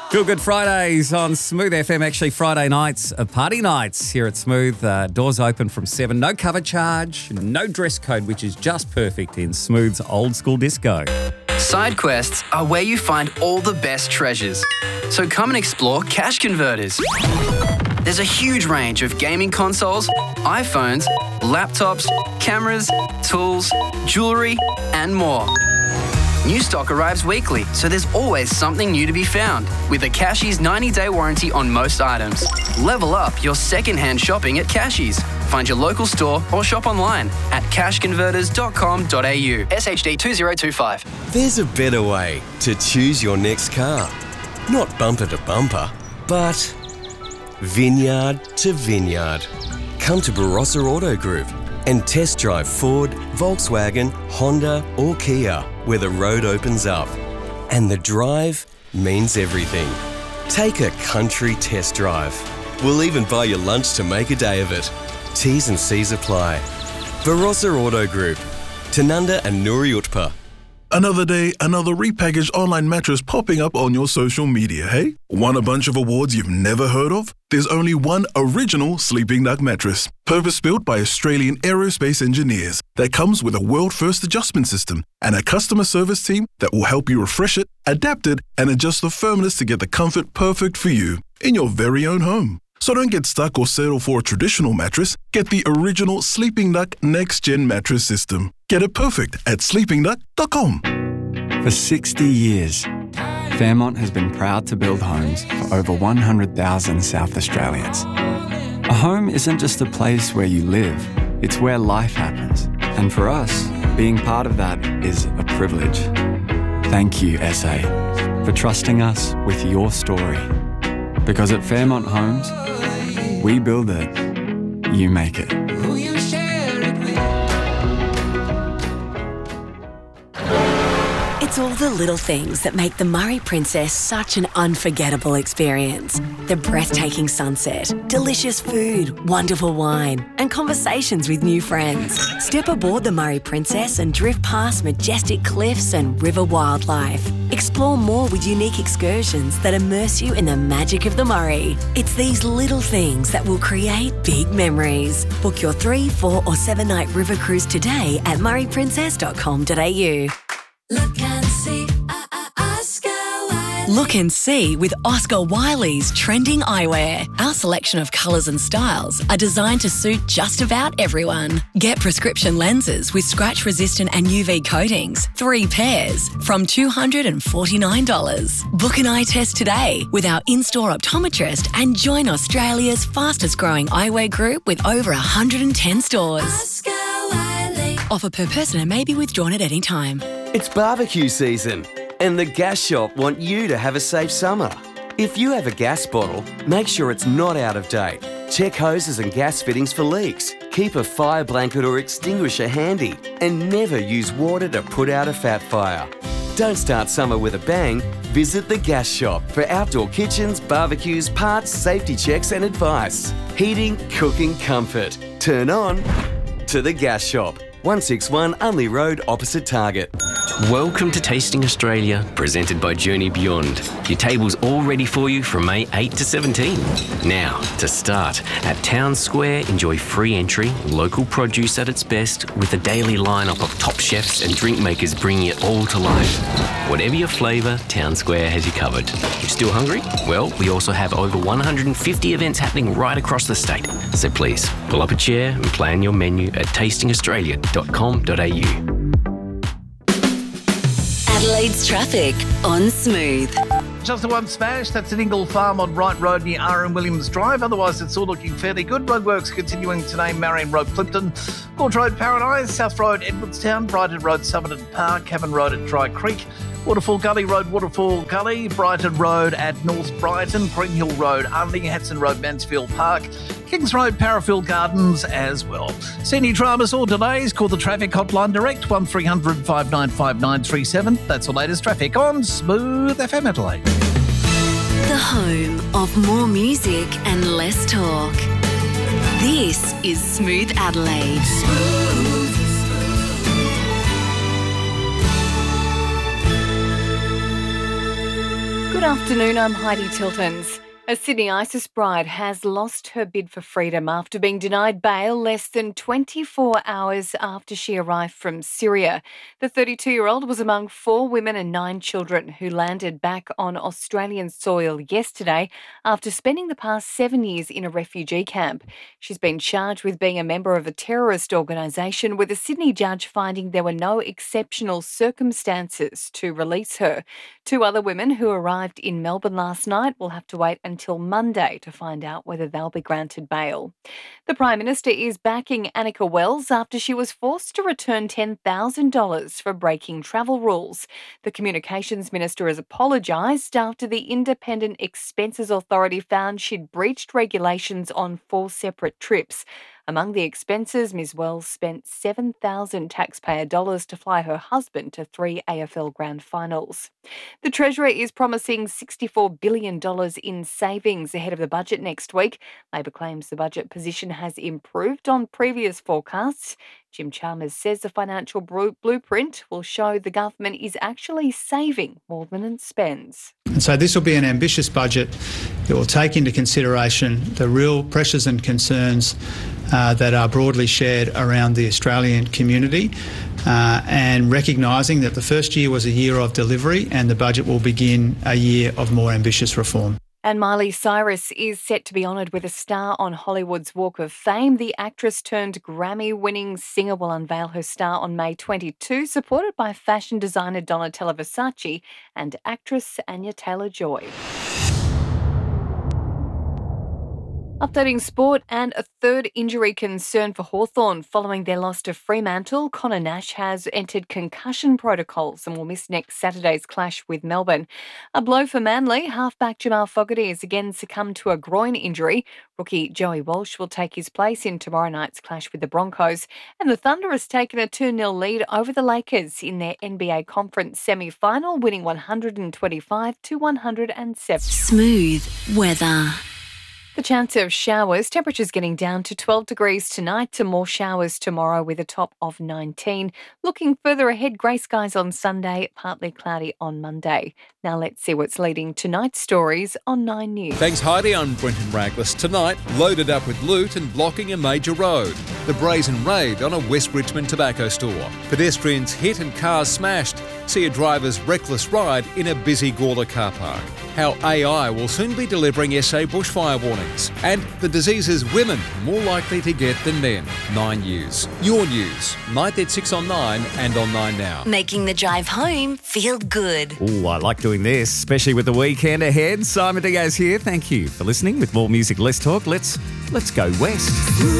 Feel Good Fridays on Smooth FM. Actually, Friday nights are party nights here at Smooth. Doors open from 7. No cover charge, no dress code, which is just perfect in Smooth's old school disco. Side quests are where you find all the best treasures. So come and explore Cash Converters. There's a huge range of gaming consoles, iPhones, laptops, cameras, tools, jewellery, and more. New stock arrives weekly, so there's always something new to be found. With a Cashies 90-day warranty on most items. Level up your second-hand shopping at Cashies. Find your local store or shop online at cashconverters.com.au. SHD 2025. There's a better way to choose your next car. Not bumper to bumper, but vineyard to vineyard. Come to Barossa Auto Group and test drive Ford, Volkswagen, Honda or Kia, where the road opens up. And the drive means everything. Take a country test drive. We'll even buy you lunch to make a day of it. T's and C's apply. Barossa Auto Group, Tanunda and Nuri Utpa. Another day, another repackaged online mattress popping up on your social media, hey? Want a bunch of awards you've never heard of? There's only one original Sleeping Duck mattress, purpose-built by Australian aerospace engineers, that comes with a world-first adjustment system and a customer service team that will help you refresh it, adapt it, and adjust the firmness to get the comfort perfect for you in your very own home. So don't get stuck or settle for a traditional mattress. Get the original Sleeping Duck Next Gen mattress system. Get it perfect at sleepingduck.com. For 60 years, Fairmont has been proud to build homes for over 100,000 South Australians. A home isn't just a place where you live, it's where life happens. And for us, being part of that is a privilege. Thank you, SA, for trusting us with your story. Because at Fairmont Homes, we build it, you make it. It's all the little things that make the Murray Princess such an unforgettable experience. The breathtaking sunset, delicious food, wonderful wine, and conversations with new friends. Step aboard the Murray Princess and drift past majestic cliffs and river wildlife. Explore more with unique excursions that immerse you in the magic of the Murray. It's these little things that will create big memories. Book your 3, 4 or 7-night river cruise today at murrayprincess.com.au. Look and see, Oscar Wiley. Look and see with Oscar Wiley's trending eyewear. Our selection of colours and styles are designed to suit just about everyone. Get prescription lenses with scratch-resistant and UV coatings, 3 pairs, from $249. Book an eye test today with our in-store optometrist and join Australia's fastest-growing eyewear group with over 110 stores. Oscar Wiley. Offer per person and may be withdrawn at any time. It's barbecue season, and the Gas Shop want you to have a safe summer. If you have a gas bottle, make sure it's not out of date. Check hoses and gas fittings for leaks. Keep a fire blanket or extinguisher handy, and never use water to put out a fat fire. Don't start summer with a bang. Visit the Gas Shop for outdoor kitchens, barbecues, parts, safety checks and advice. Heating, cooking, comfort. Turn on to the Gas Shop. 161 Unley Road, opposite Target. Welcome to Tasting Australia, presented by Journey Beyond. Your table's all ready for you from May 8 to 17. Now, to start, at Town Square, enjoy free entry, local produce at its best, with a daily lineup of top chefs and drink makers bringing it all to life. Whatever your flavour, Town Square has you covered. You still hungry? Well, we also have over 150 events happening right across the state. So please, pull up a chair and plan your menu at tastingaustralia.com.au. Adelaide's traffic on Smooth. Just the one smash. That's at Ingle Farm on Wright Road near R.M. Williams Drive. Otherwise, it's all looking fairly good. Roadworks continuing today. Marion Road, Plimpton. Gorge Road, Paradise. South Road, Edwardstown. Brighton Road, Somerton Park. Cavan Road at Dry Creek. Waterfall Gully Road, Waterfall Gully. Brighton Road at North Brighton. Greenhill Road, Unley. Hudson Road, Mansfield Park. Kings Road, Parafield Gardens as well. See any dramas or delays? Call the traffic hotline direct, 1300 595 937. That's the latest traffic on Smooth FM Adelaide. The home of more music and less talk. This is Smooth Adelaide. Good afternoon, I'm Heidi Tiltons. A Sydney ISIS bride has lost her bid for freedom after being denied bail less than 24 hours after she arrived from Syria. The 32-year-old was among 4 women and 9 children who landed back on Australian soil yesterday after spending the past 7 years in a refugee camp. She's been charged with being a member of a terrorist organisation, with a Sydney judge finding there were no exceptional circumstances to release her. 2 other women who arrived in Melbourne last night will have to wait until Monday to find out whether they'll be granted bail. The Prime Minister is backing Annika Wells after she was forced to return $10,000 for breaking travel rules. The Communications Minister has apologised after the Independent Expenses Authority found she'd breached regulations on 4 separate trips. Among the expenses, Ms Wells spent $7,000 taxpayer dollars to fly her husband to 3 AFL Grand Finals. The Treasurer is promising $64 billion in savings ahead of the budget next week. Labor claims the budget position has improved on previous forecasts. Jim Chalmers says the financial blueprint will show the government is actually saving more than it spends. And so this will be an ambitious budget that will take into consideration the real pressures and concerns that are broadly shared around the Australian community, and recognising that the first year was a year of delivery and the budget will begin a year of more ambitious reform. And Miley Cyrus is set to be honoured with a star on Hollywood's Walk of Fame. The actress turned Grammy-winning singer will unveil her star on May 22, supported by fashion designer Donatella Versace and actress Anya Taylor-Joy. Updating sport, and a third injury concern for Hawthorn following their loss to Fremantle. Connor Nash has entered concussion protocols and will miss next Saturday's clash with Melbourne. A blow for Manly. Halfback Jamal Fogarty has again succumbed to a groin injury. Rookie Joey Walsh will take his place in tomorrow night's clash with the Broncos. And the Thunder has taken a 2-0 lead over the Lakers in their NBA Conference semi-final, winning 125-107. Smooth weather. The chance of showers, temperatures getting down to 12 degrees tonight, to more showers tomorrow with a top of 19. Looking further ahead, grey skies on Sunday, partly cloudy on Monday. Now let's see what's leading tonight's stories on 9 News. Thanks, Heidi. I'm Brenton Raglis. Tonight, loaded up with loot and blocking a major road. The brazen raid on a West Richmond tobacco store. Pedestrians hit and cars smashed. See a driver's reckless ride in a busy Gawler car park. How AI will soon be delivering SA bushfire warnings. And the diseases women are more likely to get than men. 9 News. Your news. 9:36 on 9 and on 9 Now. Making the drive home feel good. Ooh, I like doing this, especially with the weekend ahead. Simon Diaz here. Thank you for listening. With more music, less talk. Let's go west.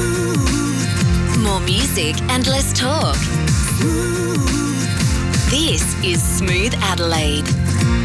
More music and less talk. This is Smooth Adelaide.